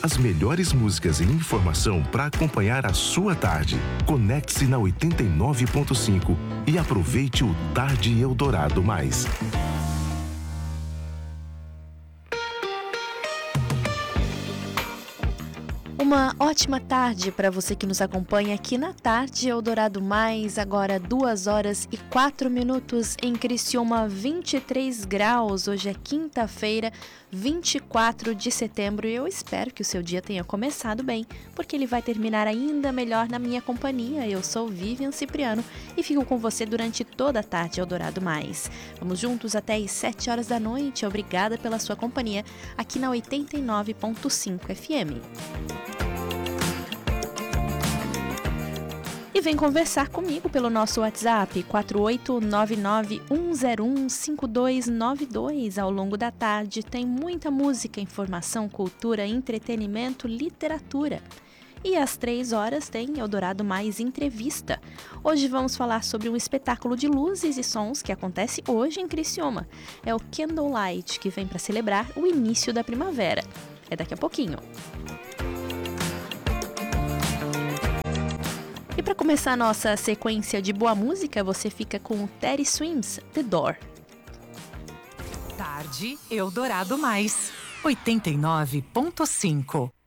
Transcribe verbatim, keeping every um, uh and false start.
As melhores músicas e informação para acompanhar a sua tarde. Conecte-se na oitenta e nove ponto cinco e aproveite o Tarde Eldorado Mais. Uma ótima tarde para você que nos acompanha aqui na Tarde Eldorado Mais, agora duas horas e quatro minutos em Criciúma, vinte e três graus. Hoje é quinta-feira, vinte e quatro de setembro, e eu espero que o seu dia tenha começado bem, porque ele vai terminar ainda melhor na minha companhia. Eu sou Vivian Cipriano e fico com você durante toda a Tarde Eldorado Mais. Vamos juntos até às sete horas da noite. Obrigada pela sua companhia aqui na oitenta e nove ponto cinco F M. E vem conversar comigo pelo nosso WhatsApp quatro oito nove nove um zero um cinco dois nove dois. Ao longo da tarde tem muita música, informação, cultura, entretenimento, literatura. E às três horas tem Eldorado Mais Entrevista. Hoje vamos falar sobre um espetáculo de luzes e sons que acontece hoje em Criciúma. É o Candlelight, que vem para celebrar o início da primavera. É daqui a pouquinho. E para começar a nossa sequência de boa música, você fica com o Teddy Swims, The Door. Tarde Eldorado Mais, oitenta e nove ponto cinco.